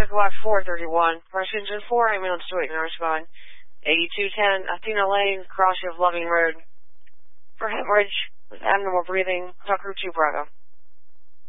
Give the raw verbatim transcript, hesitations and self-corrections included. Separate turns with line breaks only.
Medical Watch four thirty-one, Rush Engine four, ambulance two eight, respond. eighty-two ten, Athena Lane, cross of Loving Road. For hemorrhage, with abnormal breathing, Tucker two Bravo.